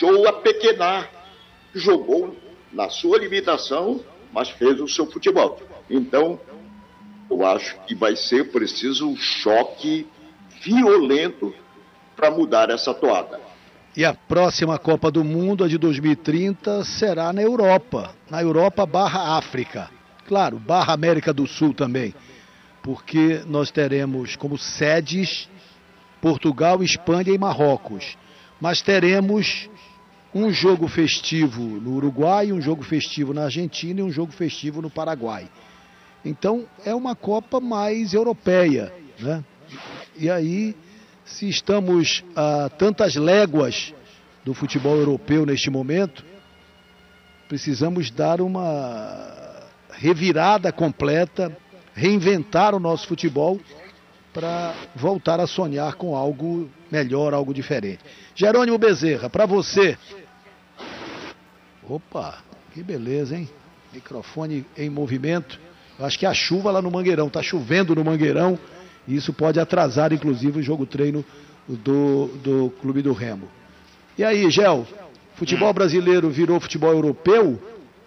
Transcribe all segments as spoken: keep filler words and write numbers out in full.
deixou apequenar, jogou na sua limitação, mas fez o seu futebol. Então, eu acho que vai ser preciso um choque violento para mudar essa toada. E a próxima Copa do Mundo, a de dois mil e trinta, será na Europa. Na Europa barra África. Claro, barra América do Sul também. Porque nós teremos como sedes Portugal, Espanha e Marrocos. Mas teremos um jogo festivo no Uruguai, um jogo festivo na Argentina e um jogo festivo no Paraguai. Então é uma Copa mais europeia, né? E aí, se estamos a tantas léguas do futebol europeu neste momento, precisamos dar uma revirada completa, reinventar o nosso futebol para voltar a sonhar com algo melhor, algo diferente. Jerônimo Bezerra, para você. Opa, que beleza, hein? Microfone em movimento. Eu acho que é a chuva lá no Mangueirão, tá chovendo no Mangueirão, e isso pode atrasar, inclusive, o jogo treino do, do Clube do Remo. E aí, Gel, futebol brasileiro virou futebol europeu?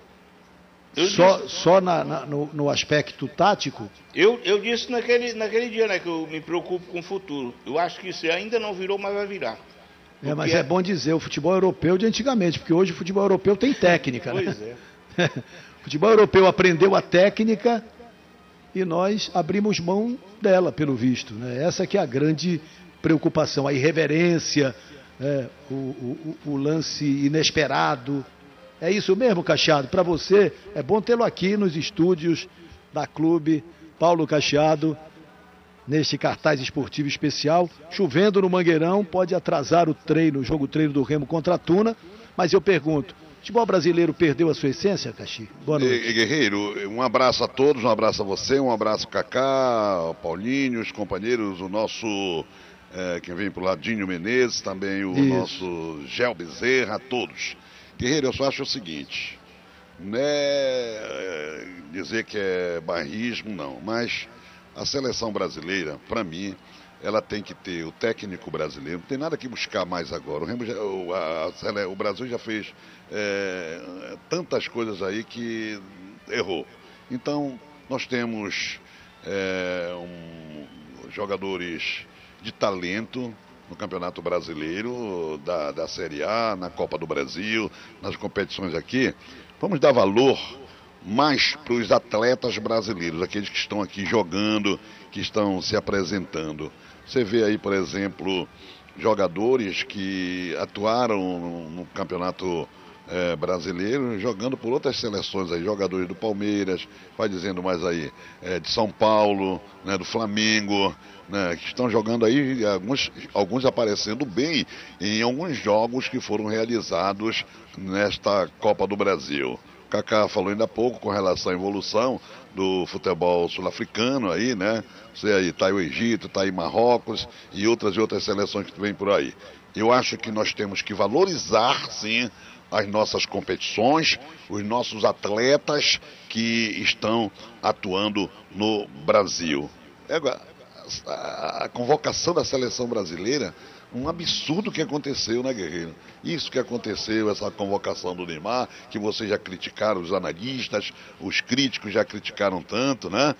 Eu só disse, só na, na, no, no aspecto tático? Eu, eu disse naquele, naquele dia, né, que eu me preocupo com o futuro. Eu acho que isso ainda não virou, mas vai virar. É, mas é... é bom dizer, o futebol europeu de antigamente, porque hoje o futebol europeu tem técnica, né? Pois é. O futebol europeu aprendeu a técnica e nós abrimos mão dela, pelo visto, né? Essa que é a grande preocupação, a irreverência, é, o, o, o lance inesperado. É isso mesmo, Cacheado? Para você, é bom tê-lo aqui nos estúdios da Clube Paulo Cacheado, neste cartaz esportivo especial. Chovendo no Mangueirão, pode atrasar o treino, o jogo treino do Remo contra a Tuna, mas eu pergunto, o futebol brasileiro perdeu a sua essência, Caxi? Boa noite. E, Guerreiro, um abraço a todos, um abraço a você, um abraço Cacá, Paulinho, os companheiros, o nosso, é, quem vem pro ladinho Menezes, também o Isso. nosso Gel Bezerra, a todos. Guerreiro, eu só acho o seguinte, não é dizer que é barrismo, não, mas a seleção brasileira, para mim, ela tem que ter o técnico brasileiro, não tem nada que buscar mais agora. O, Remo já, o, a, o Brasil já fez é, tantas coisas aí que errou. Então, nós temos é, um, jogadores de talento no Campeonato Brasileiro, da, da Série A, na Copa do Brasil, nas competições aqui. Vamos dar valor mais para os atletas brasileiros, aqueles que estão aqui jogando, que estão se apresentando. Você vê aí, por exemplo, jogadores que atuaram no, no Campeonato é, Brasileiro, jogando por outras seleções aí, jogadores do Palmeiras, vai dizendo mais aí, é, de São Paulo, né, do Flamengo, né, que estão jogando aí, alguns, alguns aparecendo bem em alguns jogos que foram realizados nesta Copa do Brasil. O Cacá falou ainda há pouco com relação à evolução do futebol sul-africano aí, né? Você aí, tá aí o Egito, tá aí Marrocos e outras e outras seleções que vêm por aí. Eu acho que nós temos que valorizar, sim, as nossas competições, os nossos atletas que estão atuando no Brasil. É, a, a convocação da seleção brasileira, um absurdo que aconteceu, né, Guerreiro? Isso que aconteceu, essa convocação do Neymar, que vocês já criticaram, os analistas, os críticos já criticaram tanto, né?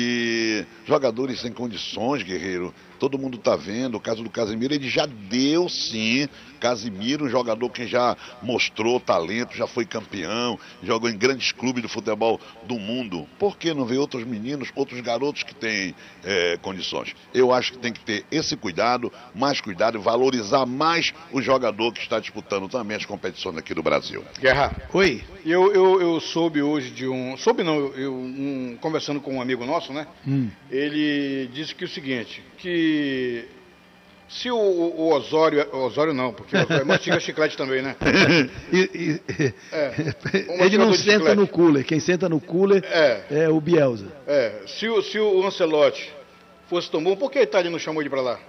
E jogadores sem condições, Guerreiro, todo mundo tá vendo, o caso do Casemiro, ele já deu sim, Casemiro, um jogador que já mostrou talento, já foi campeão, jogou em grandes clubes do futebol do mundo. Por que não ver outros meninos, outros garotos que têm é, condições? Eu acho que tem que ter esse cuidado, mais cuidado, e valorizar mais o jogador que está disputando também as competições aqui do Brasil. Guerra. Oi. Eu, eu, eu soube hoje de um... Soube não, eu, um, conversando com um amigo nosso, né? Hum. Ele disse que o seguinte, que se o, o Osório... Osório não, porque o Osório mastiga chiclete também, né? e, e, é, ele não senta no cooler, quem senta no cooler é, é o Bielsa. É, se o, se o Ancelotti fosse tão bom, por que a Itália não chamou ele pra lá?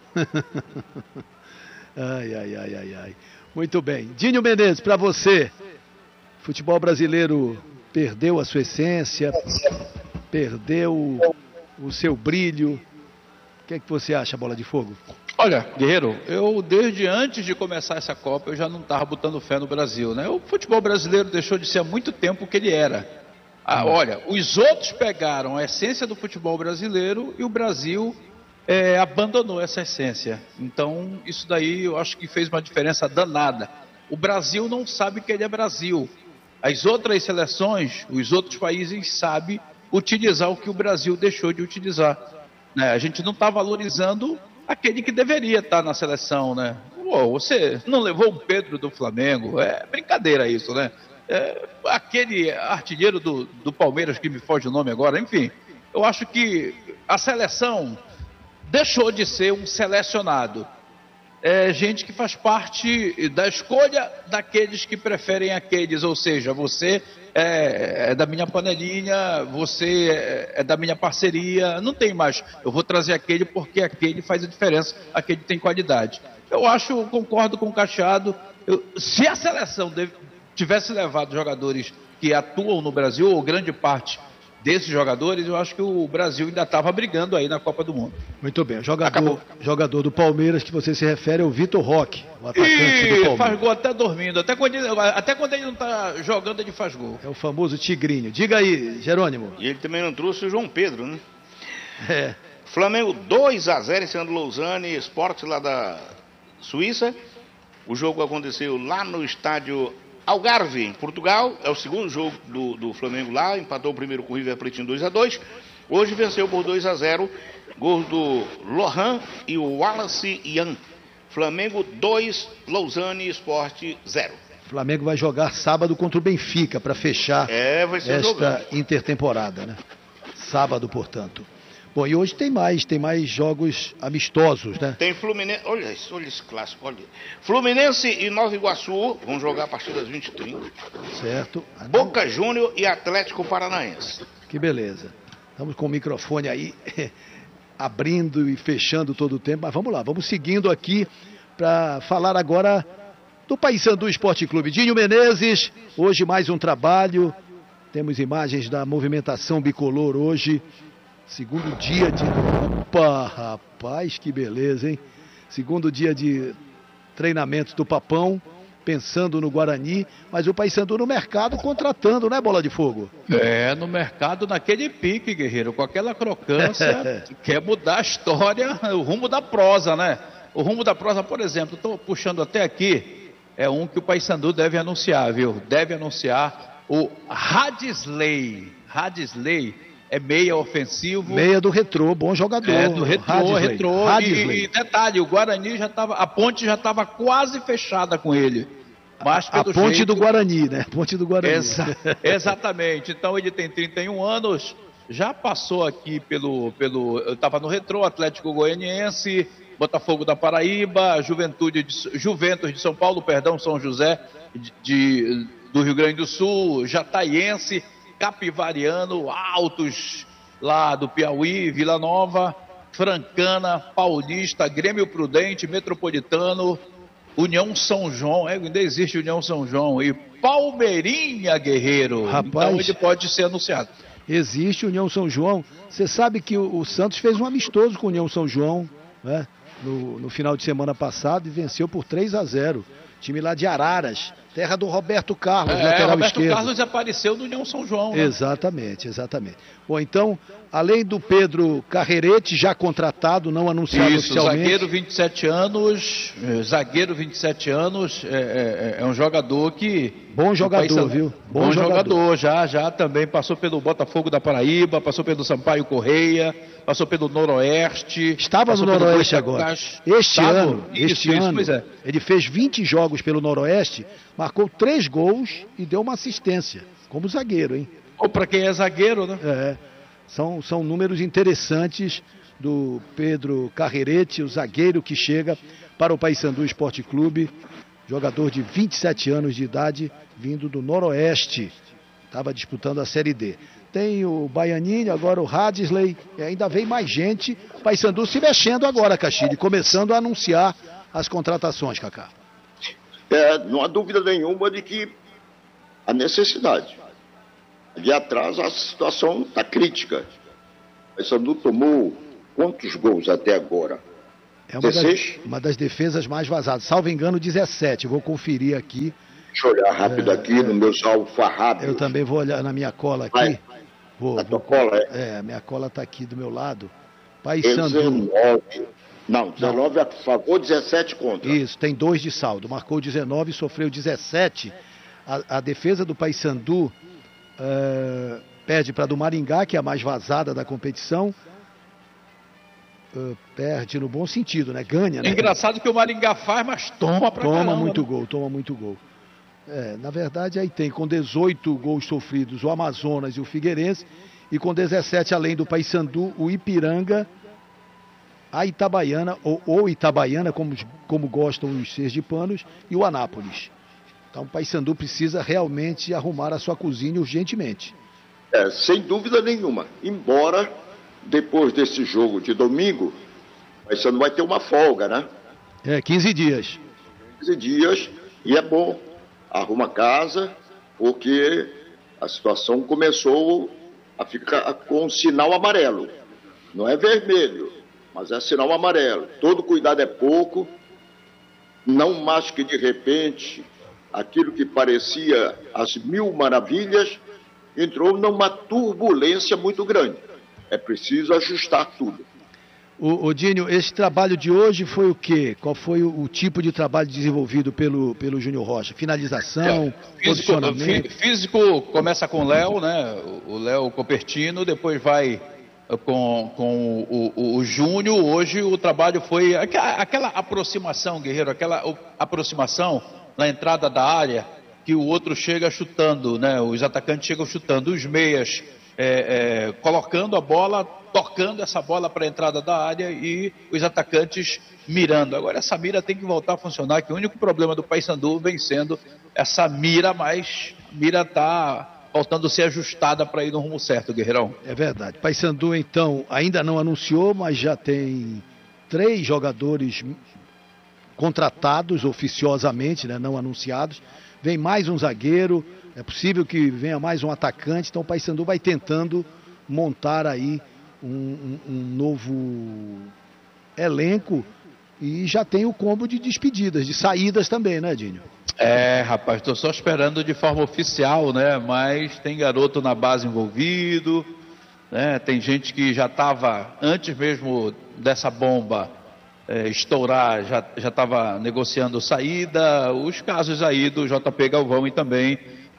Ai, ai, ai, ai, ai. Muito bem. Dinho Menezes, para você, futebol brasileiro perdeu a sua essência, perdeu o seu brilho. O que é que você acha, Bola de Fogo? Olha, Guerreiro, eu desde antes de começar essa Copa eu já não estava botando fé no Brasil, né? O futebol brasileiro deixou de ser há muito tempo o que ele era. Ah, olha, os outros pegaram a essência do futebol brasileiro e o Brasil é, abandonou essa essência. Então, isso daí eu acho que fez uma diferença danada. O Brasil não sabe que ele é Brasil. As outras seleções, os outros países sabem utilizar o que o Brasil deixou de utilizar. Né? A gente não está valorizando aquele que deveria estar na seleção, né? Pô, você não levou o Pedro do Flamengo? É brincadeira isso, né? É, aquele artilheiro do, do Palmeiras, que me foge o nome agora, enfim. Eu acho que a seleção deixou de ser um selecionado. É gente que faz parte da escolha daqueles que preferem aqueles, ou seja, você é, é da minha panelinha, você é, é da minha parceria, não tem mais, eu vou trazer aquele porque aquele faz a diferença, aquele tem qualidade. Eu acho, concordo com o Cachado, eu, se a seleção deve, tivesse levado jogadores que atuam no Brasil, ou grande parte desses jogadores, eu acho que o Brasil ainda estava brigando aí na Copa do Mundo. Muito bem, o jogador, jogador do Palmeiras que você se refere é o Vitor Roque, o atacante e do Palmeiras. Faz gol até dormindo, até quando ele, até quando ele não está jogando ele faz gol. É o famoso tigrinho. Diga aí, Jerônimo. E ele também não trouxe o João Pedro, né? É. Flamengo dois a zero em cima do Lausanne, Sport lá da Suíça. O jogo aconteceu lá no estádio Algarve, em Portugal. É o segundo jogo do, do Flamengo lá. Empatou o primeiro com o River Plate em dois a dois. Hoje venceu por dois a zero. Gols do Lohan e o Wallace Ian. Flamengo dois, Lausanne Sport zero. Flamengo vai jogar sábado contra o Benfica para fechar é, vai ser esta jogando. intertemporada, né? Sábado, portanto. Bom, e hoje tem mais, tem mais jogos amistosos, né? Tem Fluminense, olha isso, olha esse clássico, olha. Fluminense e Nova Iguaçu vão jogar a partir das vinte e trinta. Certo. Boca Júnior e Atlético Paranaense. Que beleza. Estamos com o microfone aí abrindo e fechando todo o tempo, mas vamos lá, vamos seguindo aqui para falar agora do Paysandu Esporte Clube. Dinho Menezes, hoje mais um trabalho, temos imagens da movimentação bicolor hoje. Segundo dia de... Opa, rapaz, que beleza, hein? Segundo dia de treinamento do Papão, pensando no Guarani, mas o Paysandu no mercado contratando, né, Bola de Fogo? É, no mercado naquele pique, Guerreiro, com aquela crocância, quer mudar a história, o rumo da prosa, né? O rumo da prosa, por exemplo, estou puxando até aqui, é um que o Paysandu deve anunciar, viu? Deve anunciar o Hadisley. Hadisley. É meia ofensivo. Meia do Retrô, bom jogador. É, do Retrô, Retrô. E, e detalhe, o Guarani já estava, a ponte já estava quase fechada com ele. Mas a pelo ponte jeito... do Guarani, né? A ponte do Guarani. Exa... Exatamente. Então ele tem trinta e um anos, já passou aqui pelo... pelo... Eu estava no Retrô, Atlético Goianiense, Botafogo da Paraíba, Juventude de... Juventus de São Paulo, perdão, São José de... de... do Rio Grande do Sul, Jataiense, Capivariano, Altos, lá do Piauí, Vila Nova, Francana, Paulista, Grêmio Prudente, Metropolitano, União São João, é, ainda existe União São João, e Palmeirinha, Guerreiro. Rapaz, então ele pode ser anunciado. Existe União São João. Você sabe que o, o Santos fez um amistoso com União São João, né? No, no final de semana passado e venceu por três a zero. Time lá de Araras, terra do Roberto Carlos, é, lateral Roberto esquerdo. Carlos apareceu no União São João, né? Exatamente, exatamente. Bom, então, além do Pedro Carrerete, já contratado, não anunciado Isso, oficialmente. zagueiro, vinte e sete anos, zagueiro, vinte e sete anos, é, é, é um jogador que... Bom jogador, Paysandu, viu? Bom, bom jogador. jogador, já, já também passou pelo Botafogo da Paraíba, passou pelo Sampaio Correia, passou pelo Noroeste. Estava no Noroeste agora. Este Estava, ano, isso, este isso, ano, pois é. Ele fez vinte jogos pelo Noroeste, marcou três gols e deu uma assistência, como zagueiro, hein? Ou para quem é zagueiro, né? É, são, são números interessantes do Pedro Carrerete, o zagueiro que chega para o Paysandu Esporte Clube, jogador de vinte e sete anos de idade, vindo do Noroeste, estava disputando a Série D. Tem o Baianinho, agora o Hadisley, e ainda vem mais gente. Paysandu se mexendo agora, Castilho, começando a anunciar as contratações, Cacá. É, não há dúvida nenhuma de que a necessidade. Ali atrás a situação está crítica. O Paysandu tomou quantos gols até agora? É uma das, uma das defesas mais vazadas. Salvo engano, dezessete. Vou conferir aqui. Deixa eu olhar rápido é, aqui é, no meu alfarrábios. Eu também vou olhar na minha cola aqui. Vai. Vou, a vou, tua cola é? É, a minha cola está aqui do meu lado. Paysandu. dezenove. Não, dezenove Não. a favor, dezessete contra. Isso, tem dois de saldo. Marcou dezenove e sofreu dezessete. A, a defesa do Paysandu uh, perde para a do Maringá, que é a mais vazada da competição. Uh, perde no bom sentido, né? Ganha, né? É engraçado que o Maringá faz, mas toma pra Toma caramba, muito né? gol, toma muito gol. É, na verdade, aí tem com dezoito gols sofridos o Amazonas e o Figueirense, e com dezessete, além do Paysandu, o Ipiranga, a Itabaiana, ou, ou Itabaiana, como, como gostam os sergipanos, e o Anápolis. Então o Paysandu precisa realmente arrumar a sua cozinha urgentemente. É, sem dúvida nenhuma. Embora, depois desse jogo de domingo, o Paysandu vai ter uma folga, né? É, quinze dias. quinze dias, e é bom. Arruma casa, porque a situação começou a ficar com um sinal amarelo. Não é vermelho, mas é sinal amarelo. Todo cuidado é pouco, não mais que de repente aquilo que parecia as mil maravilhas entrou numa turbulência muito grande. É preciso ajustar tudo. O, o Dínio, esse trabalho de hoje foi o quê? Qual foi o, o tipo de trabalho desenvolvido pelo, pelo Júnior Rocha? Finalização, é, físico, posicionamento? Físico começa com o Léo, né? O Léo Copertino, depois vai com, com o, o, o Júnior. Hoje o trabalho foi aquela, aquela aproximação, Guerreiro, aquela aproximação na entrada da área, que o outro chega chutando, né? Os atacantes chegam chutando, os meias é, é, colocando a bola, tocando essa bola para a entrada da área e os atacantes mirando. Agora essa mira tem que voltar a funcionar, que o único problema do Paysandu vem sendo essa mira, mas a mira está faltando ser ajustada para ir no rumo certo, Guerreirão. É verdade. Paysandu, então, ainda não anunciou, mas já tem três jogadores contratados oficiosamente, né, não anunciados. Vem mais um zagueiro, é possível que venha mais um atacante, então o Paysandu vai tentando montar aí um, um, um novo elenco e já tem o combo de despedidas, de saídas também, né, Dinho? É, rapaz, estou só esperando de forma oficial, né, mas tem garoto na base envolvido, né, tem gente que já estava, antes mesmo dessa bomba É, estourar, já estava negociando saída, os casos aí do J P Galvão e também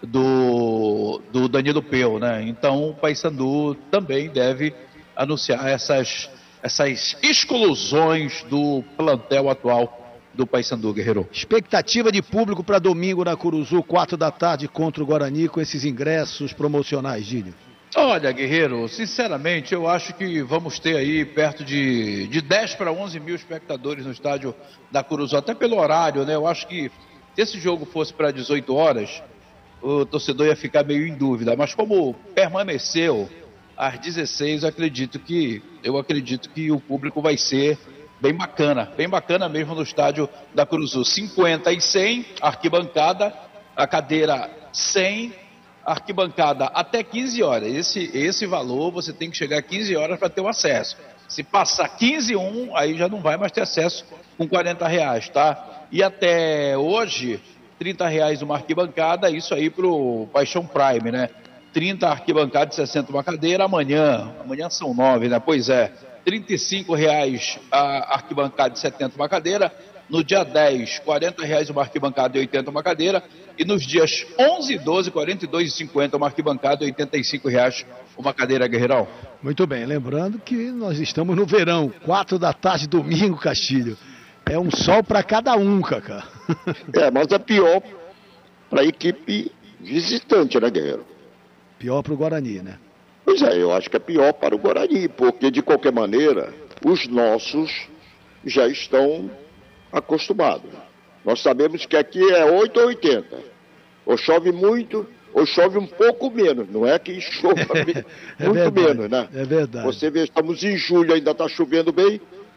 do, do Danilo Peu, né? Então o Paysandu também deve anunciar essas, essas exclusões do plantel atual do Paysandu, Guerreiro. Expectativa de público para domingo na Curuzu, quatro da tarde contra o Guarani, com esses ingressos promocionais, Gílio. Olha, Guerreiro, sinceramente eu acho que vamos ter aí perto de, de dez para onze mil espectadores no estádio da Curuzu, até pelo horário, né? Eu acho que se esse jogo fosse para dezoito horas, o torcedor ia ficar meio em dúvida, mas como permaneceu às dezesseis, eu acredito que, eu acredito que o público vai ser bem bacana, bem bacana mesmo no estádio da Curuzu. cinquenta e cem, arquibancada, a cadeira cem, arquibancada até quinze horas. Esse, esse valor você tem que chegar a quinze horas para ter o acesso. Se passar quinze e um, aí já não vai mais ter acesso com quarenta reais, tá? E até hoje, trinta reais uma arquibancada, isso aí pro Paixão Prime, né? trinta arquibancada de sessenta uma cadeira, amanhã, amanhã são nove, né? Pois é, trinta e cinco reais a arquibancada de setenta uma cadeira, no dia dez, quarenta reais uma arquibancada de oitenta uma cadeira, e nos dias onze e doze, quarenta e dois e cinquenta uma arquibancada, oitenta e cinco reais uma cadeira, Guerreirão. Muito bem, lembrando que nós estamos no verão, quatro da tarde, domingo, Castilho. É um sol para cada um, Cacá. É, mas é pior para a equipe visitante, né, Guerreiro? Pior para o Guarani, né? Pois é, eu acho que é pior para o Guarani, porque de qualquer maneira, os nossos já estão acostumados. Nós sabemos que aqui é oito ou oitenta. Ou chove muito, ou chove um pouco menos. Não é que chova é muito verdade, menos, né? É verdade. Você vê, estamos em julho, ainda está chovendo bem.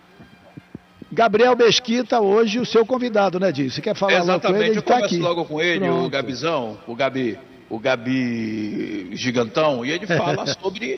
Gabriel Mesquita, hoje o seu convidado, né, Dinho? Você quer falar Exatamente, logo com ele? Ele eu tá começo aqui. logo com ele, Pronto. o Gabizão, o Gabi, o Gabi Gigantão, e ele fala sobre,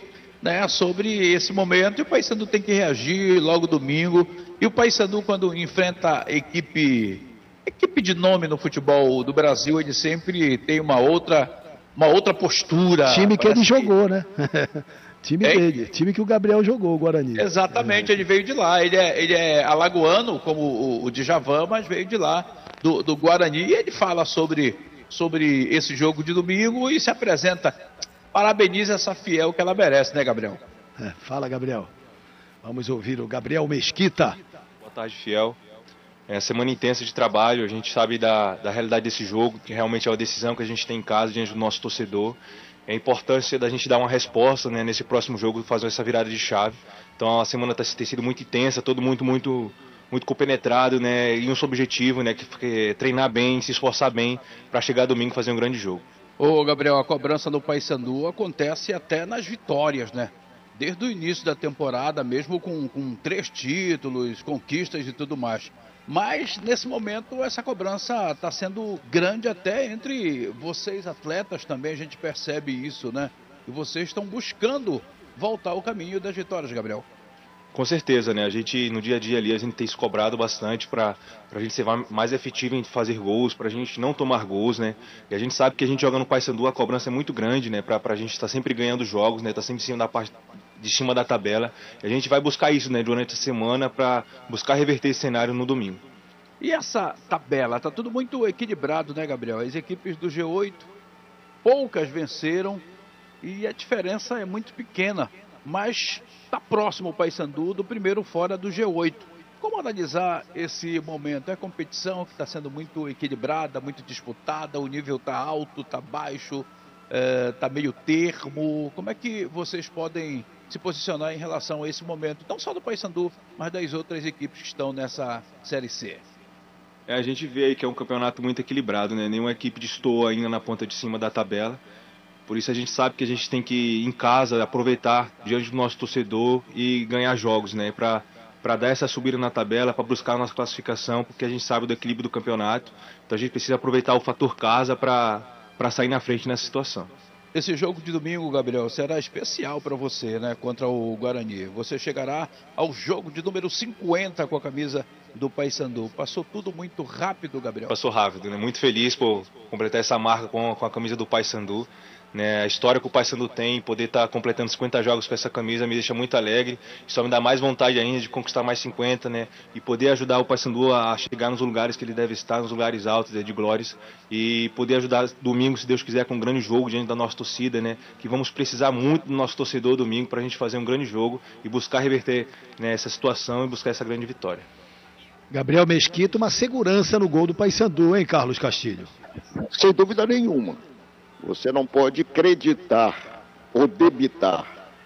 né, sobre esse momento, e o Paysandu tem que reagir logo domingo. E o Paysandu, quando enfrenta equipe, equipe de nome no futebol do Brasil, ele sempre tem uma outra, uma outra postura. Time que ele jogou, né? Time Hein? dele, time que o Gabriel jogou, o Guarani. Exatamente, é. Ele veio de lá. Ele é, ele é alagoano, como o, o Djavan, mas veio de lá, do, do Guarani. E ele fala sobre, sobre esse jogo de domingo e se apresenta. Parabeniza essa Fiel que ela merece, né, Gabriel? É, fala, Gabriel. Vamos ouvir o Gabriel Mesquita. Boa tarde, Fiel. É semana intensa de trabalho, a gente sabe da, da realidade desse jogo, que realmente é uma decisão que a gente tem em casa diante do nosso torcedor. É a importância da gente dar uma resposta, né, nesse próximo jogo, fazer essa virada de chave. Então a semana tá, tem sido muito intensa, todo muito, muito, muito compenetrado, né, em um só objetivo, né, que, que é treinar bem, se esforçar bem para chegar domingo e fazer um grande jogo. Ô, Gabriel, a cobrança do Paysandu acontece até nas vitórias, né? Desde o início da temporada, mesmo com, com três títulos, conquistas e tudo mais. Mas, nesse momento, essa cobrança está sendo grande até entre vocês atletas também, a gente percebe isso, né? E vocês estão buscando voltar ao caminho das vitórias, Gabriel. Com certeza, né? A gente, no dia a dia ali, a gente tem se cobrado bastante para a gente ser mais efetivo em fazer gols, para a gente não tomar gols, né? E a gente sabe que a gente joga no Paysandu, a cobrança é muito grande, né? Para a gente estar tá sempre ganhando jogos, né? Tá sempre em cima da parte de cima da tabela. E a gente vai buscar isso, né? Durante a semana para buscar reverter esse cenário no domingo. E essa tabela, tá tudo muito equilibrado, né, Gabriel? As equipes do G oito, poucas venceram e a diferença é muito pequena. Mas está próximo o Paysandu do primeiro fora do G oito. Como analisar esse momento? É a competição que está sendo muito equilibrada, muito disputada, o nível está alto, está baixo, está é, meio termo. Como é que vocês podem se posicionar em relação a esse momento, não só do Paysandu, mas das outras equipes que estão nessa Série C? É, a gente vê aí que é um campeonato muito equilibrado, né? Nenhuma equipe destoa ainda na ponta de cima da tabela. Por isso a gente sabe que a gente tem que, em casa, aproveitar diante do nosso torcedor e ganhar jogos, né? Para para dar essa subida na tabela, para buscar a nossa classificação, porque a gente sabe do equilíbrio do campeonato. Então a gente precisa aproveitar o fator casa para para sair na frente nessa situação. Esse jogo de domingo, Gabriel, será especial para você, né? Contra o Guarani. Você chegará ao jogo de número cinquenta com a camisa do Paysandu. Passou tudo muito rápido, Gabriel. Passou rápido, né? Muito feliz por completar essa marca com, com a camisa do Paysandu. Né, a história que o Paysandu tem, poder estar tá completando cinquenta jogos com essa camisa me deixa muito alegre, só me dá mais vontade ainda de conquistar mais cinquenta, né, e poder ajudar o Paysandu a chegar nos lugares que ele deve estar, nos lugares altos, né, de glórias, e poder ajudar domingo, se Deus quiser, com um grande jogo diante da nossa torcida, né, que vamos precisar muito do nosso torcedor domingo para a gente fazer um grande jogo e buscar reverter, né, essa situação e buscar essa grande vitória. Gabriel Mesquita, uma segurança no gol do Paysandu, hein, Carlos Castilho? Sem dúvida nenhuma. Você não pode acreditar ou debitar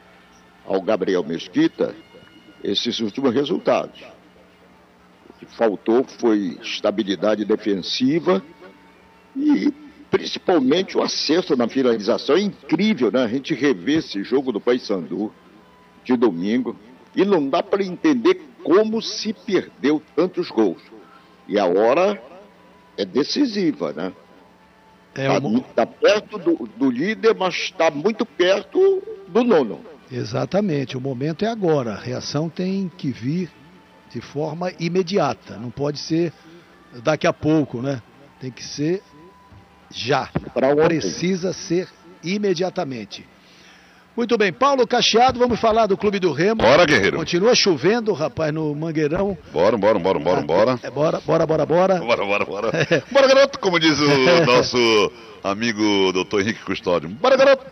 ao Gabriel Mesquita esses últimos resultados. O que faltou foi estabilidade defensiva e principalmente o acerto na finalização. É incrível, né? A gente rever esse jogo do Paysandu de domingo e não dá para entender como se perdeu tantos gols. E a hora é decisiva, né? Está é um... tá perto do, do líder, mas está muito perto do nono. Exatamente, o momento é agora. A reação tem que vir de forma imediata. Não pode ser daqui a pouco, né? Tem que ser já. Precisa ser imediatamente. Muito bem, Paulo Cacheado, vamos falar do Clube do Remo. Bora, guerreiro. Continua chovendo, rapaz, no Mangueirão. Bora, bora, bora, bora, bora. É, bora, bora, bora, bora. Bora, bora, bora. Bora, garoto, como diz o nosso amigo doutor Henrique Custódio. Bora, garoto.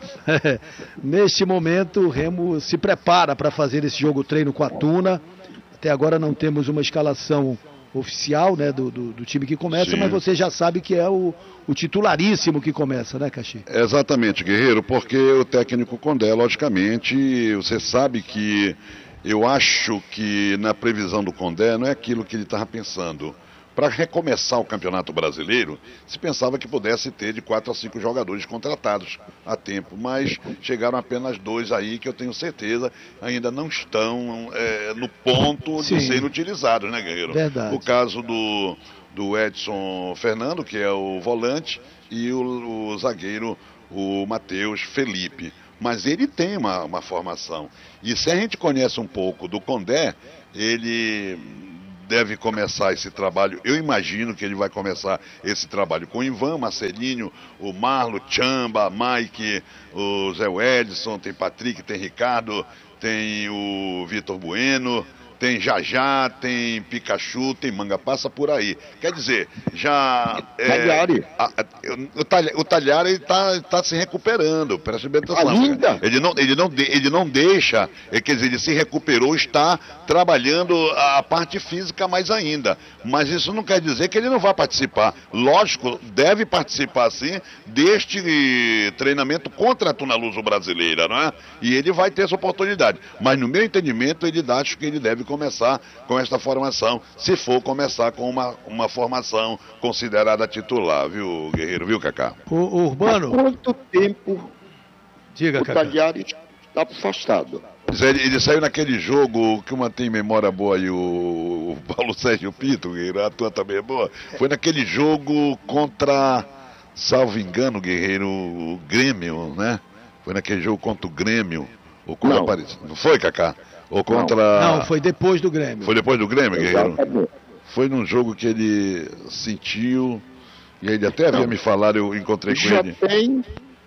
Neste momento, o Remo se prepara para fazer esse jogo treino com a Tuna. Até agora não temos uma escalação oficial, né, do, do, do time que começa, sim, mas você já sabe que é o, o titularíssimo que começa, né, Caxi? Exatamente, guerreiro, porque o técnico Condé, logicamente, você sabe que eu acho que na previsão do Condé não é aquilo que ele estava pensando. Para recomeçar o Campeonato Brasileiro, se pensava que pudesse ter de quatro a cinco jogadores contratados a tempo, mas chegaram apenas dois aí que eu tenho certeza ainda não estão é, no ponto, sim, de serem utilizados, né, guerreiro? Verdade. O caso do, do Edson Fernando, que é o volante, e o, o zagueiro, o Matheus Felipe. mas ele tem uma, uma formação. E se a gente conhece um pouco do Condé, ele deve começar esse trabalho, eu imagino que ele vai começar esse trabalho com o Ivan, Marcelinho, o Marlo, Chamba, Mike, o Zé Wedson, tem Patrick, tem Ricardo, tem o Vitor Bueno, tem Jajá, tem Pikachu, tem Manga, passa por aí. Quer dizer, já... É, Talhari. A, a, o, Talhari o Talhari está tá se recuperando, preste bem atenção. Ainda? Ele não, ele, não de, ele não deixa, é, quer dizer, ele se recuperou, está trabalhando a, a parte física mais ainda. Mas isso não quer dizer que ele não vai participar. Lógico, deve participar sim deste treinamento contra a Tuna Luso brasileira, não é? E ele vai ter essa oportunidade. Mas no meu entendimento, ele acho que ele deve começar com esta formação, se for começar com uma, uma formação considerada titular, viu, Guerreiro, viu, Cacá? O, o Urbano... Há quanto tempo Diga, o Cacá. Talhari está afastado? Ele, ele saiu naquele jogo que mantém memória boa aí, o, o Paulo Sérgio Pinto, Guerreiro, a tua também é boa. Foi naquele jogo contra, salvo engano, Guerreiro, o Grêmio, né? Foi naquele jogo contra o Grêmio. Ou contra Não. Paris. Não foi, Cacá? Ou contra... Não, foi depois do Grêmio. Foi depois do Grêmio, Guerreiro? Exatamente. Foi num jogo que ele sentiu, e ele até havia Não. me falado, eu encontrei com Já ele. tem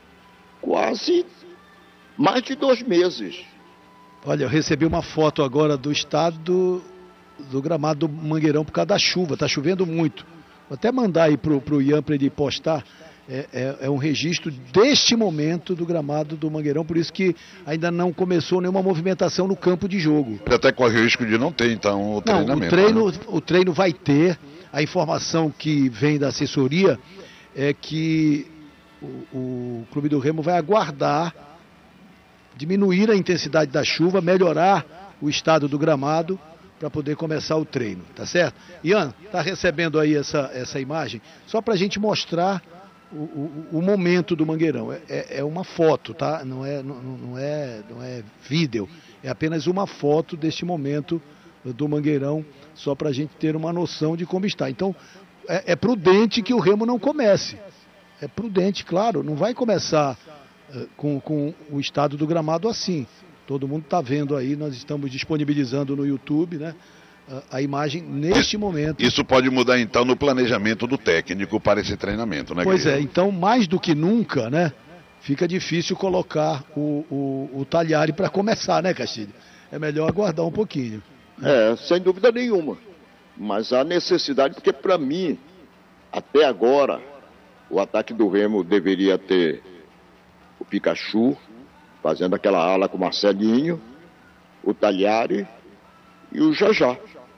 quase mais de dois meses. Olha, eu recebi uma foto agora do estado do, do gramado do Mangueirão por causa da chuva, tá chovendo muito. Vou até mandar aí pro, pro Ian para ele postar. É, é, é um registro deste momento do gramado do Mangueirão, por isso que ainda não começou nenhuma movimentação no campo de jogo. Ele até corre o risco de não ter, então, o Não, treinamento. o treino, né? o treino vai ter. A informação que vem da assessoria é que o, o Clube do Remo vai aguardar diminuir a intensidade da chuva, melhorar o estado do gramado para poder começar o treino, tá certo? Ian, tá recebendo aí essa, essa imagem só para a gente mostrar o, o, o momento do Mangueirão. É, é, é uma foto, tá? Não é, não, não é, não é vídeo, é apenas uma foto deste momento do Mangueirão, só para a gente ter uma noção de como está. Então, é, é prudente que o Remo não comece. É prudente, claro, não vai começar uh, com, com o estado do gramado assim. Todo mundo está vendo aí, nós estamos disponibilizando no YouTube, né, a, a imagem neste momento. Isso pode mudar, então, no planejamento do técnico para esse treinamento, né, Pois é, Guerreiro? então, mais do que nunca, né, fica difícil colocar o, o, o Talhari para começar, né, Castilho? É melhor aguardar um pouquinho. É, sem dúvida nenhuma. Mas há necessidade, porque para mim, até agora, o ataque do Remo deveria ter o Pikachu, fazendo aquela ala com o Marcelinho, o Talhari e o Jajá.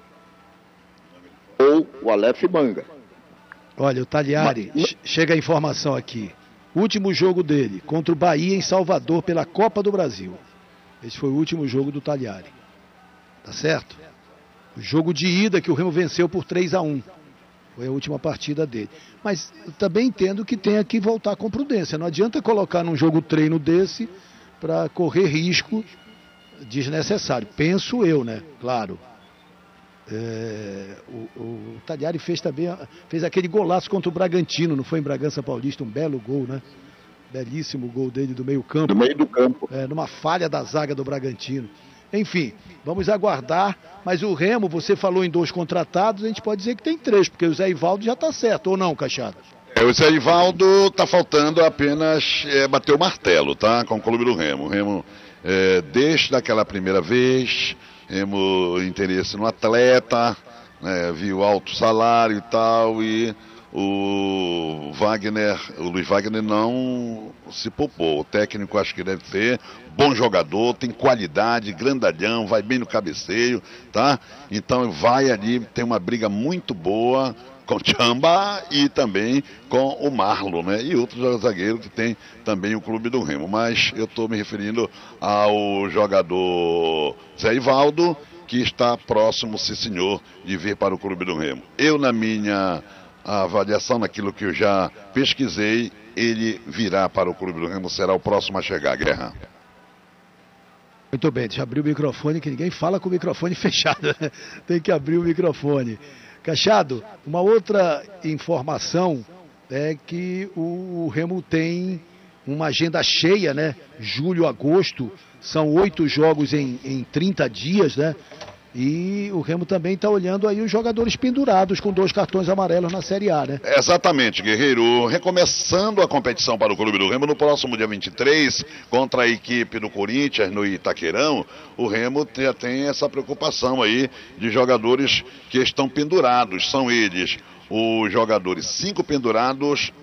Ou o Aleph Manga. Olha, o Talhari, Mas- che- chega a informação aqui. Último jogo dele, contra o Bahia em Salvador pela Copa do Brasil. Esse foi o último jogo do Talhari. Tá certo? O jogo de ida que o Remo venceu por três a um. Foi a última partida dele. Mas eu também entendo que tenha que voltar com prudência. Não adianta colocar num jogo treino desse para correr risco desnecessário. Penso eu, né? Claro. É, o, o Talhari fez também, fez aquele golaço contra o Bragantino, não foi em Bragança Paulista, um belo gol, né? Belíssimo gol dele do meio campo. Do meio do campo. É, numa falha da zaga do Bragantino. Enfim, vamos aguardar. Mas o Remo, você falou em dois contratados, a gente pode dizer que tem três, porque o Zé Ivaldo já está certo, ou não, Cachada? É, o Zé Ivaldo tá faltando apenas é, bater o martelo, tá? Com o Clube do Remo. O Remo, é, desde aquela primeira vez, Remo interesse no atleta, né, viu alto salário e tal, e o Wagner, o Luiz Wagner não se poupou. O técnico acho que deve ter, bom jogador, tem qualidade, grandalhão, vai bem no cabeceio, tá? Então vai ali, tem uma briga muito boa com o Chamba e também com o Marlo, né? E outros zagueiros que tem também o Clube do Remo. Mas eu estou me referindo ao jogador Zé Ivaldo, que está próximo, sim senhor, de vir para o Clube do Remo. Eu, na minha avaliação, naquilo que eu já pesquisei, ele virá para o Clube do Remo, será o próximo a chegar, Guerra. Muito bem, deixa eu abrir o microfone, que ninguém fala com o microfone fechado. Tem que abrir o microfone. Cachado, uma outra informação é que o Remo tem uma agenda cheia, né? Julho, agosto, são oito jogos em, em trinta dias, né? E o Remo também está olhando aí os jogadores pendurados com dois cartões amarelos na Série A, né? Exatamente, Guerreiro. Recomeçando a competição para o Clube do Remo no próximo dia vinte e três, contra a equipe do Corinthians no Itaquerão, o Remo já tem essa preocupação aí de jogadores que estão pendurados. São eles os jogadores cinco pendurados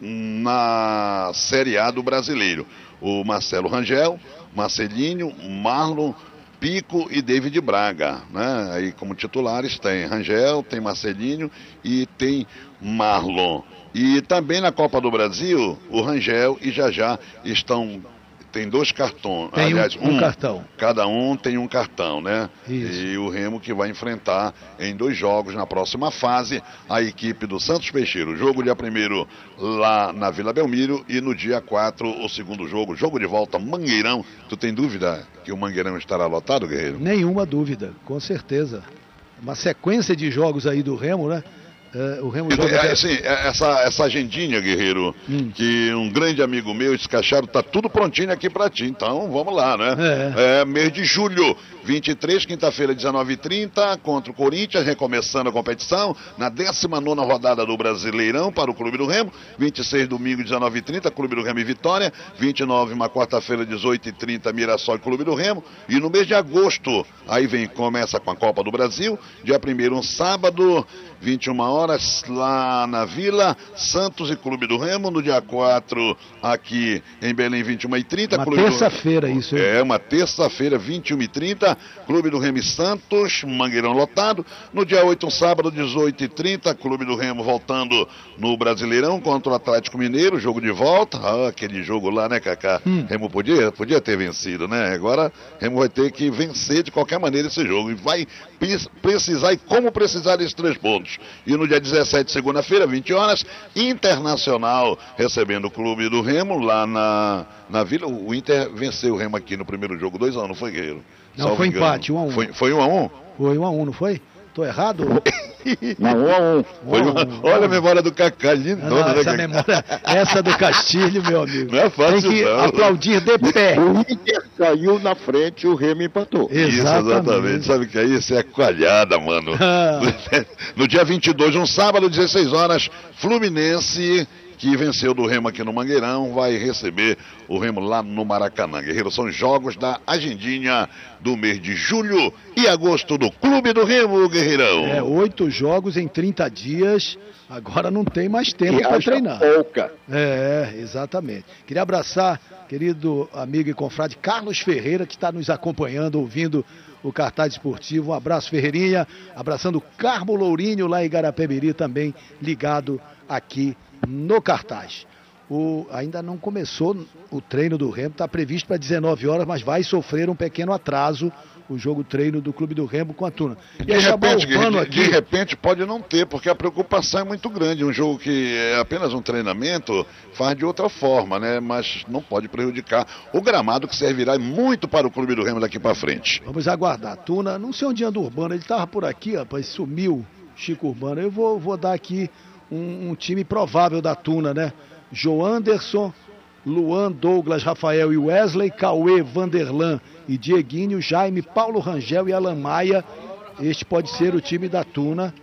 na Série A do Brasileiro. O Marcelo Rangel, Marcelinho, Marlon, Pico e David Braga, né? Aí como titulares tem Rangel, tem Marcelinho e tem Marlon. E também na Copa do Brasil, o Rangel e Jajá estão, tem dois cartões, tem aliás, um, um, um cartão. Cada um tem um cartão, né? Isso. E o Remo que vai enfrentar em dois jogos na próxima fase a equipe do Santos Peixeiro. O jogo dia primeiro lá na Vila Belmiro e no dia quatro o segundo jogo, jogo de volta Mangueirão. Tu tem dúvida que o Mangueirão estará lotado, Guerreiro? Nenhuma dúvida, com certeza. Uma sequência de jogos aí do Remo, né? É, o Remo e, joga... é, assim, essa, essa agendinha, Guerreiro, hum. que um grande amigo meu, esse Cacharo, tá tudo prontinho aqui pra ti, então vamos lá, né? É, é mês de julho, vinte e três, quinta-feira, dezenove e trinta, contra o Corinthians, recomeçando a competição, na décima nona rodada do Brasileirão para o Clube do Remo, vinte e seis, domingo, dezenove e trinta, Clube do Remo e Vitória, vinte e nove, uma quarta-feira, dezoito e trinta, Mirassol e Clube do Remo, e no mês de agosto, aí vem, começa com a Copa do Brasil, dia primeiro, um sábado, vinte e uma horas, lá na Vila, Santos e Clube do Remo, no dia quatro, aqui em Belém, vinte e uma e trinta. Uma terça-feira, do... isso. Hein? É, uma terça-feira, vinte e uma e trinta, Clube do Remo e Santos, Mangueirão lotado. No dia oito, um sábado, dezoito e trinta, Clube do Remo voltando no Brasileirão contra o Atlético Mineiro, jogo de volta. Ah, aquele jogo lá, né, Cacá? Hum. Remo podia, podia ter vencido, né? Agora, Remo vai ter que vencer de qualquer maneira esse jogo. E vai precisar, e como precisar desses três pontos. E no dia dezessete, segunda-feira, vinte horas, Internacional recebendo o Clube do Remo lá na, na Vila. O Inter venceu o Remo aqui no primeiro jogo, dois a um, não foi, Guerreiro? Não, Salve foi engano. Empate, um a um. Foi, foi um a um? Foi um a um, não foi? Tô errado? Não, um a um. Foi uma... Olha a memória do Cacá, lindona, né, essa memória, essa do Castilho, meu amigo. Não é fácil, tem que não. aplaudir de pé. O Inter caiu na frente e o Remo empatou. Exatamente. Isso, exatamente. Sabe o que é isso? É coalhada, mano. Ah. No dia vinte e dois, um sábado, dezesseis horas, Fluminense, que venceu do Remo aqui no Mangueirão, vai receber o Remo lá no Maracanã. Guerreiro, são jogos da agendinha do mês de julho e agosto do Clube do Remo, Guerreirão. É, oito jogos em trinta dias, agora não tem mais tempo para treinar. Pouca. É, exatamente. Queria abraçar, querido amigo e confrade Carlos Ferreira, que está nos acompanhando, ouvindo o Cartaz Esportivo. Um abraço, Ferreirinha. Abraçando o Carmo Lourinho, lá em Garapé-Miri, também ligado aqui no Cartaz. O, ainda não começou o treino do Remo, está previsto para dezenove horas, mas vai sofrer um pequeno atraso o jogo treino do Clube do Remo com a Tuna. E de repente, de, aqui... de repente pode não ter, porque a preocupação é muito grande. Um jogo que é apenas um treinamento faz de outra forma, né? Mas não pode prejudicar o gramado, que servirá muito para o Clube do Remo daqui para frente. Vamos aguardar. Tuna, não sei onde anda o Urbano, ele estava por aqui, rapaz, sumiu, Chico Urbano. Eu vou, vou dar aqui um, um time provável da Tuna, né? Joanderson, Luan, Douglas, Rafael e Wesley, Cauê, Vanderlan e Dieguinho, Jaime, Paulo Rangel e Alan Maia. Este pode ser o time da Tuna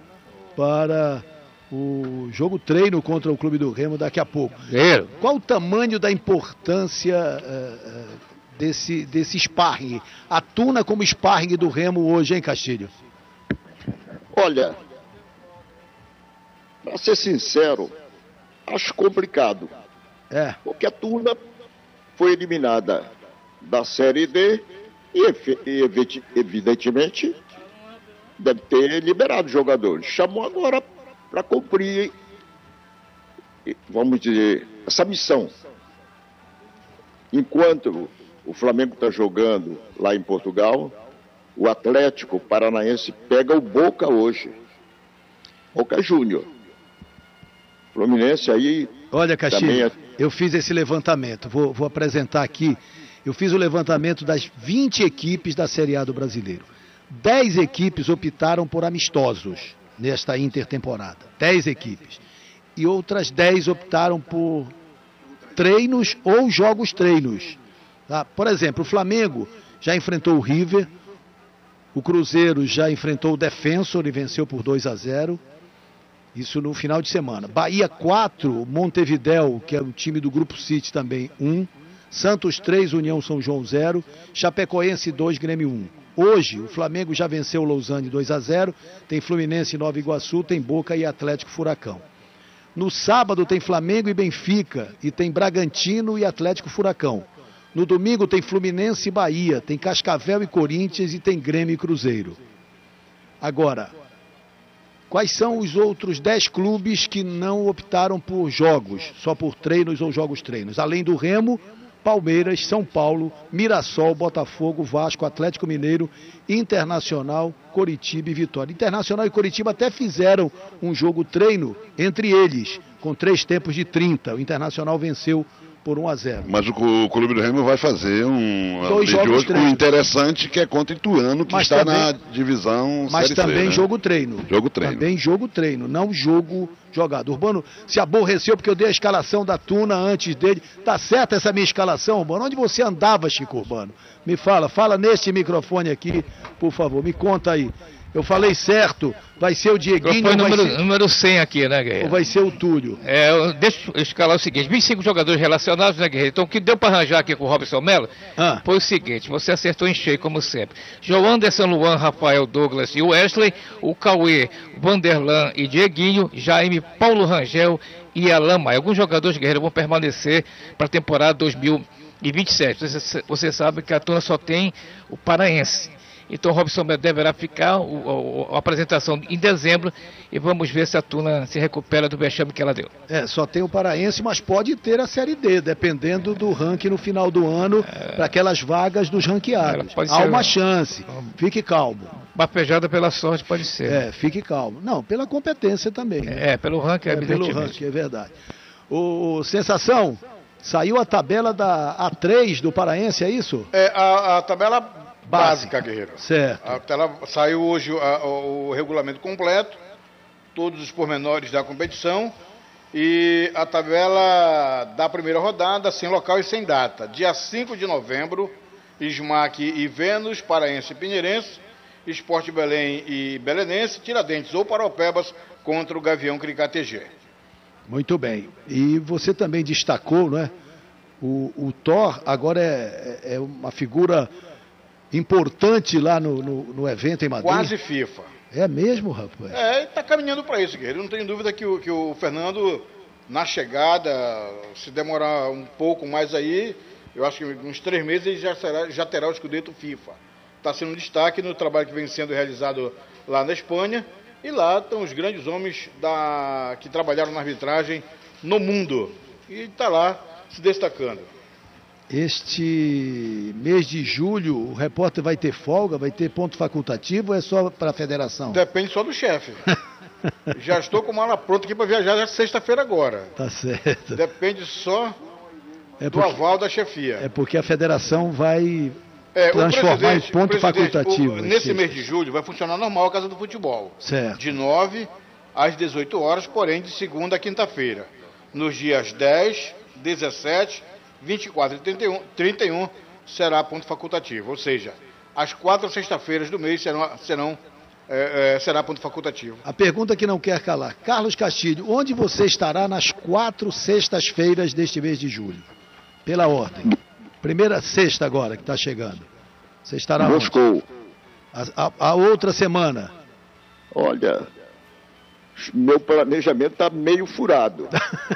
para o jogo treino contra o Clube do Remo daqui a pouco. É. Qual o tamanho da importância uh, uh, desse, desse sparring? A Tuna como sparring do Remo hoje, hein, Castilho? Olha, para ser sincero, acho complicado. É. Porque a Tuna foi eliminada da Série D e, evidentemente, deve ter liberado jogadores. Chamou agora para cumprir, vamos dizer, essa missão. Enquanto o Flamengo está jogando lá em Portugal, o Atlético Paranaense pega o Boca hoje. Boca Júnior. Fluminense aí... Olha, Castilho, é... eu fiz esse levantamento, vou, vou apresentar aqui. Eu fiz o levantamento das vinte equipes da Série A do Brasileiro. dez equipes optaram por amistosos nesta intertemporada. dez equipes. E outras dez optaram por treinos ou jogos treinos. Tá? Por exemplo, o Flamengo já enfrentou o River, o Cruzeiro já enfrentou o Defensor e venceu por dois a zero. Isso no final de semana. Bahia quatro, Montevidéu, que é o time do Grupo City também, um. Santos três, União São João zero. Chapecoense dois, Grêmio um. Hoje, o Flamengo já venceu o Lausanne dois a zero. Tem Fluminense e Nova Iguaçu, tem Boca e Atlético Furacão. No sábado tem Flamengo e Benfica, e tem Bragantino e Atlético Furacão. No domingo tem Fluminense e Bahia, tem Cascavel e Corinthians e tem Grêmio e Cruzeiro. Agora, quais são os outros dez clubes que não optaram por jogos, só por treinos ou jogos treinos? Além do Remo, Palmeiras, São Paulo, Mirassol, Botafogo, Vasco, Atlético Mineiro, Internacional, Coritiba e Vitória. Internacional e Coritiba até fizeram um jogo treino entre eles, com três tempos de trinta. O Internacional venceu por um a zero. Mas o, o Clube do Remo vai fazer um Dois jogos hoje com treinos. Interessante, que é contra Ituano, que Mas está também, na divisão Mas Série também C, né? jogo treino. Jogo treino. Também jogo treino, não jogo jogado. Urbano se aborreceu porque eu dei a escalação da Tuna antes dele. Tá certa essa minha escalação, Urbano? Onde você andava, Chico Urbano? Me fala, fala neste microfone aqui, por favor, me conta aí. Eu falei certo, vai ser o Dieguinho ou vai número, ser... número cem aqui, né, Guerreiro? Ou vai ser o Túlio? É, eu- deixa eu escalar o seguinte, vinte e cinco jogadores relacionados, né, Guerreiro? Então o que deu para arranjar aqui com o Robson Melo Ah. foi o seguinte, você acertou em cheio, como sempre. João Anderson, Luan, Rafael, Douglas e Wesley, o Cauê, Vanderlan e Dieguinho, Jaime, Paulo Rangel e Alain Maia. Alguns jogadores, Guerreiro, vão permanecer para a temporada dois mil e vinte e sete. Você, você sabe que a turma só tem o paraense. Então o Robson Melo deverá ficar, o, o- a apresentação em dezembro, e vamos ver se a Tuna se recupera do vexame que ela deu. É, só tem o Paraense, mas pode ter a Série D, dependendo do ranking no final do ano, para aquelas vagas dos ranqueados. Ela pode Há ser- uma chance, fique calmo. Bafejada pela sorte pode ser. É, fique calmo. Não, pela competência também. né? É, pelo ranking, É, pelo evidentemente. ranking, é verdade. O, o Sensação, saiu a tabela da A três do Paraense, é isso? É a, a tabela Básica. básica, Guerreiro. Certo. A tela, saiu hoje a- o, o regulamento completo, todos os pormenores da competição e a tabela da primeira rodada, sem local e sem data. Dia cinco de novembro, Smack e Vênus, Paraense e Pinheirense, Sport Belém e Belenense, Tiradentes ou Paropebas contra o Gavião Cricatg. Muito bem. E você também destacou, né? O, o Thor agora é, é uma figura importante lá no, no, no evento em Madrid. Quase FIFA. É mesmo, rapaz? É, está caminhando para isso, Guerreiro. Não tenho dúvida que o, que o Fernando, na chegada, se demorar um pouco mais aí, eu acho que uns três meses ele já, será, já terá o escudeto FIFA. Está sendo um destaque no trabalho que vem sendo realizado lá na Espanha. E lá estão os grandes homens da, que trabalharam na arbitragem no mundo. E está lá se destacando. Este mês de julho, o repórter vai ter folga, vai ter ponto facultativo ou é só para a federação? Depende só do chefe. Já estou com mala pronta aqui para viajar já sexta-feira agora. Tá certo. Depende só É do porque, aval da chefia. é porque a federação vai É, o transformar em presidente- ponto o presidente, facultativo. o- nesse Sim. mês de julho vai funcionar normal a Casa do Futebol. Certo. De nove às dezoito horas, porém de segunda a quinta-feira. Nos dias dez, dezessete, vinte e quatro e trinta e um, trinta e um será ponto facultativo. Ou seja, as quatro sexta-feiras do mês serão, serão, é, é, será ponto facultativo. A pergunta que não quer calar. Carlos Castilho, onde você estará nas quatro sextas-feiras deste mês de julho? Pela ordem. Primeira sexta agora que está chegando. Você estará onde? Moscou. A, a- a outra semana. Olha, meu planejamento está meio furado.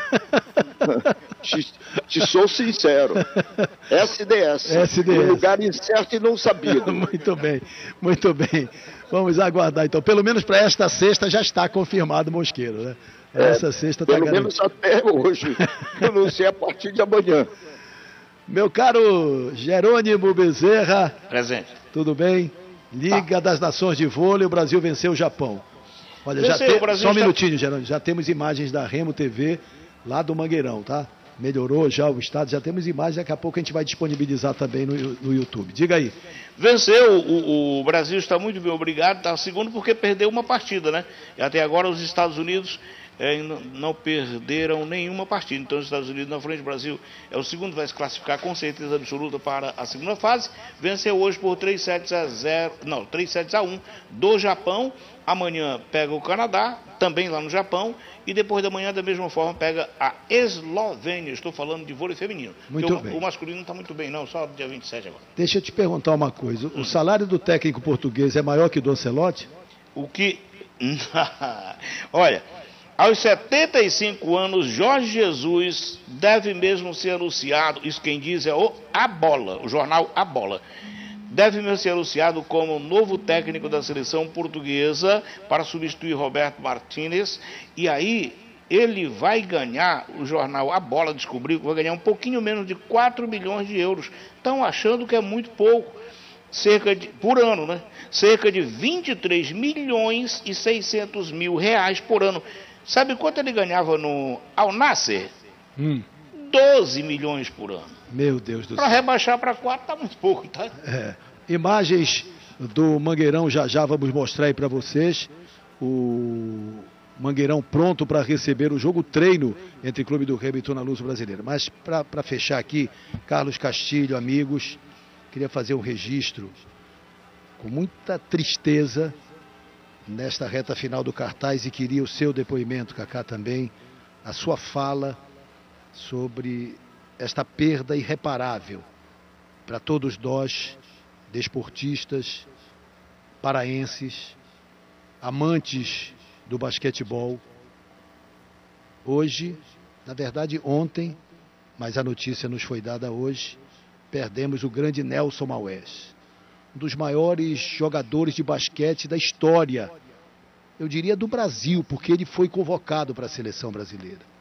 te, te sou sincero. S D S. S D S. Um lugar incerto e não sabido. Muito bem, muito bem. Vamos aguardar então. Pelo menos para esta sexta já está confirmado o Mosqueiro, né? Essa sexta está Pelo garantido. menos até hoje. Eu não sei a partir de amanhã. Meu caro Jerônimo Bezerra, Presente. tudo bem? Liga das Nações de Vôlei, o Brasil venceu o Japão. Olha, já Venceu, tem, o Brasil só um está- minutinho, Jerônimo, já temos imagens da Remo T V lá do Mangueirão, tá? Melhorou já o estado, já temos imagens, daqui a pouco a gente vai disponibilizar também no, no YouTube. Diga aí. Venceu, o, o Brasil está muito bem, obrigado, está segundo porque perdeu uma partida, né? E até agora os Estados Unidos é, não, não perderam nenhuma partida. Então os Estados Unidos na frente do Brasil é o segundo, vai se classificar com certeza absoluta para a segunda fase. Venceu hoje por três sets a zero, não, três sets a um do Japão. Amanhã pega o Canadá, também lá no Japão, e depois da manhã, da mesma forma, pega a Eslovênia. Estou falando de vôlei feminino. Muito o, bem. o masculino não está muito bem, não, só dia vinte e sete agora. Deixa eu te perguntar uma coisa. O salário do técnico português é maior que o do Ancelotti? O que... Olha, aos setenta e cinco anos, Jorge Jesus deve mesmo ser anunciado, isso quem diz é o A Bola, o jornal A Bola. Deve mesmo ser anunciado como novo técnico da seleção portuguesa para substituir Roberto Martínez. E aí ele vai ganhar, o jornal A Bola descobriu que vai ganhar um pouquinho menos de quatro milhões de euros. Estão achando que é muito pouco, cerca de, por ano, né? Cerca de vinte e três milhões e seiscentos mil reais por ano. Sabe quanto ele ganhava no Al Nassr? Hum. doze milhões por ano. Meu Deus do céu. Para rebaixar para quatro está muito pouco, tá? É. Imagens do Mangueirão já já vamos mostrar aí para vocês. O Mangueirão pronto para receber o jogo treino entre Clube do Remo e Tuna Luz Brasileira. Mas para fechar aqui, Carlos Castilho, amigos, queria fazer um registro com muita tristeza nesta reta final do cartaz e queria o seu depoimento, Cacá, também, a sua fala sobre esta perda irreparável para todos nós, desportistas, paraenses, amantes do basquetebol. Hoje, na verdade ontem, mas a notícia nos foi dada hoje, perdemos o grande Nelson Maués, um dos maiores jogadores de basquete da história, eu diria do Brasil, porque ele foi convocado para a seleção brasileira.